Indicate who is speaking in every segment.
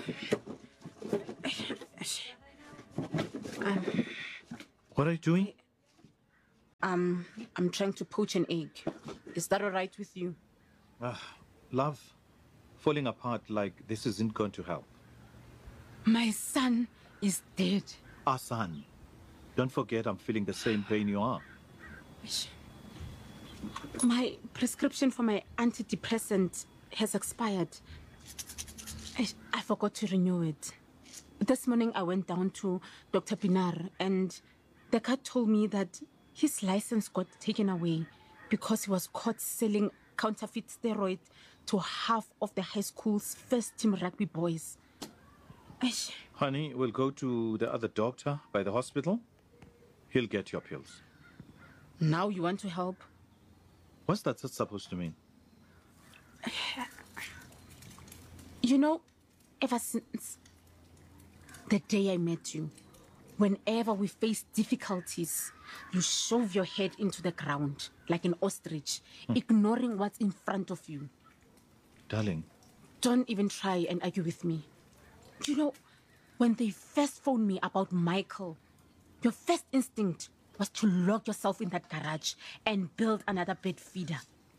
Speaker 1: What are you doing?
Speaker 2: I'm trying to poach an egg. Is that all right with you?
Speaker 1: Love, falling apart like this isn't going to help.
Speaker 2: My son is dead.
Speaker 1: Our son. Don't forget I'm feeling the same pain you are.
Speaker 2: My prescription for my antidepressant has expired. I forgot to renew it. This morning I went down to Dr. Pinar and the guy told me that his license got taken away because he was caught selling counterfeit steroid to half of the high school's first team rugby boys.
Speaker 1: Honey, we'll go to the other doctor by the hospital. He'll get your pills.
Speaker 2: Now you want to help?
Speaker 1: What's that supposed to mean?
Speaker 2: You know, ever since the day I met you, whenever we face difficulties, you shove your head into the ground like an ostrich, ignoring what's in front of you.
Speaker 1: Darling.
Speaker 2: Don't even try and argue with me. You know, when they first phoned me about Michael, your first instinct was to lock yourself in that garage and build another bed feeder.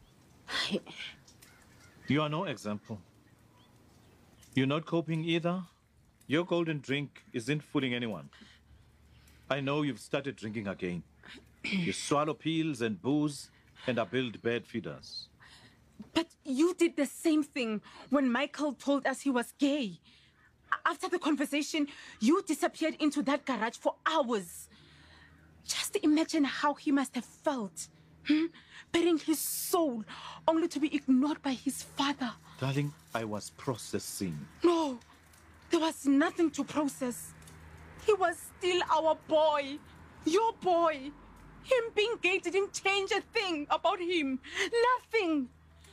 Speaker 1: You are no example. You're not coping either. Your golden drink isn't fooling anyone. I know you've started drinking again. You swallow pills and booze and are build bed feeders.
Speaker 2: But you did the same thing when Michael told us he was gay. After the conversation, you disappeared into that garage for hours. Just imagine how he must have felt. Bearing his soul, only to be ignored by his father.
Speaker 1: Darling, I was processing.
Speaker 2: No, there was nothing to process. He was still our boy. Your boy. Him being gay didn't change a thing about him. Nothing.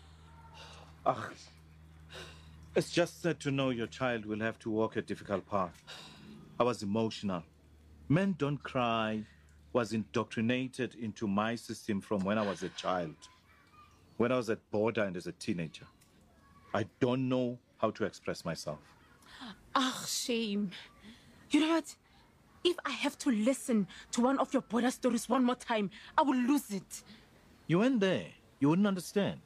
Speaker 1: It's just sad to know your child will have to walk a difficult path. I was emotional. Men don't cry was indoctrinated into my system from when I was a child. When I was at border and as a teenager. I don't know how to express myself.
Speaker 2: Shame. You know what? If I have to listen to one of your border stories one more time, I will lose it.
Speaker 1: You went there. You wouldn't understand.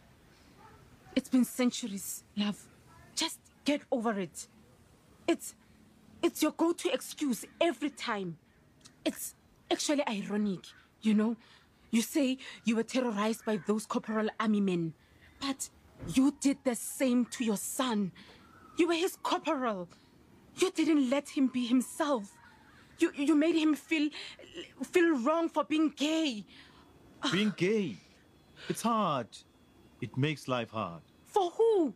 Speaker 2: It's been centuries, love. Just get over it. It's your go-to excuse every time. It's actually ironic, you know? You say you were terrorized by those corporal army men, but you did the same to your son. You were his corporal. You didn't let him be himself. You made him feel wrong for being gay.
Speaker 1: Being gay? It's hard. It makes life hard.
Speaker 2: For who?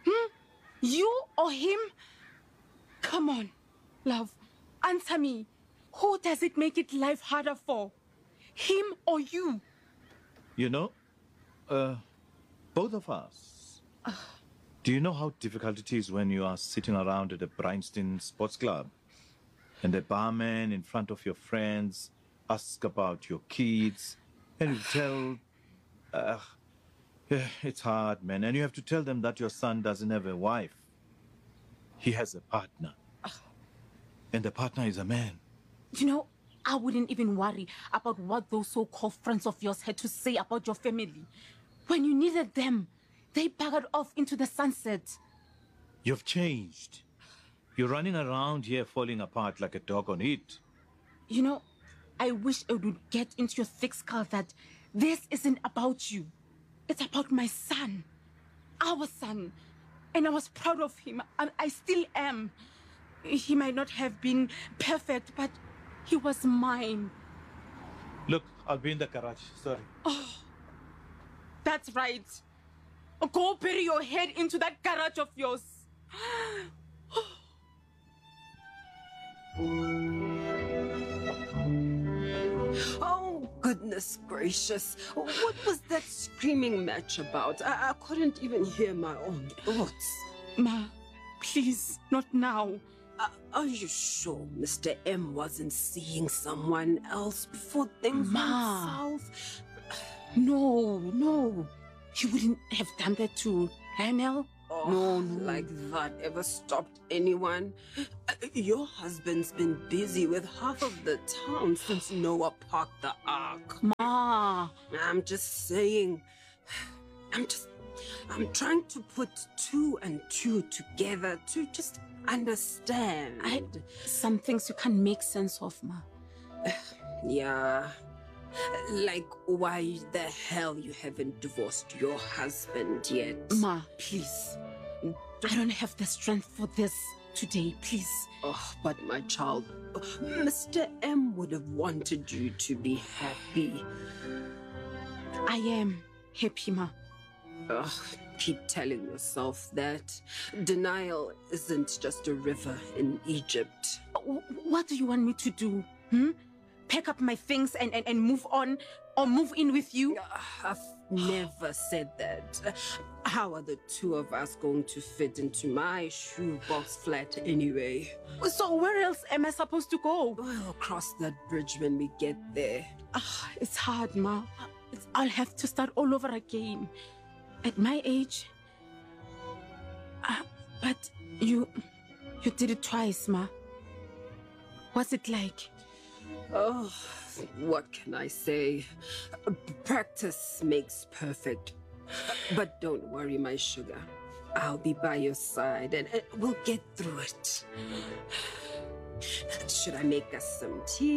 Speaker 2: You or him? Come on, love. Answer me. Who does it make it life harder for? Him or you?
Speaker 1: You know, both of us. Do you know how difficult it is when you are sitting around at a Bryanston sports club and the barman in front of your friends asks about your kids and you tell... it's hard, man. And you have to tell them that your son doesn't have a wife. He has a partner. And the partner is a man.
Speaker 2: You know, I wouldn't even worry about what those so-called friends of yours had to say about your family. When you needed them, they buggered off into the sunset.
Speaker 1: You've changed. You're running around here falling apart like a dog on heat.
Speaker 2: You know, I wish it would get into your thick skull that this isn't about you. It's about my son. Our son. And I was proud of him. And I still am. He might not have been perfect, but he was mine.
Speaker 1: Look, I'll be in the garage. Sorry.
Speaker 2: Oh, that's right. Go bury your head into that garage of yours.
Speaker 3: Oh, goodness gracious. What was that screaming match about? I couldn't even hear my own thoughts.
Speaker 2: Ma, please, not now.
Speaker 3: Are you sure Mr. M wasn't seeing someone else before things went south?
Speaker 2: No. He wouldn't have done that to Lionel.
Speaker 3: No, like that ever stopped anyone? Your husband's been busy with half of the town since Noah parked the ark.
Speaker 2: Ma.
Speaker 3: I'm just saying. I'm trying to put 2 and 2 together to just understand.
Speaker 2: Some things you can't make sense of, Ma.
Speaker 3: Yeah. Like why the hell you haven't divorced your husband yet?
Speaker 2: Ma, please. I don't have the strength for this today, please.
Speaker 3: Oh, but my child, Mr. M would have wanted you to be happy.
Speaker 2: I am happy, Ma.
Speaker 3: Ugh, keep telling yourself that. Denial isn't just a river in Egypt.
Speaker 2: What do you want me to do? Pack up my things and move on, or move in with you?
Speaker 3: I've never said that. How are the 2 of us going to fit into my shoebox flat anyway?
Speaker 2: So where else am I supposed to go?
Speaker 3: We'll cross that bridge when we get there.
Speaker 2: It's hard, Ma. I'll have to start all over again. At my age. But you did it twice, Ma. What's it like?
Speaker 3: Oh, what can I say? Practice makes perfect. But don't worry, my sugar. I'll be by your side and we'll get through it. Should I make us some tea?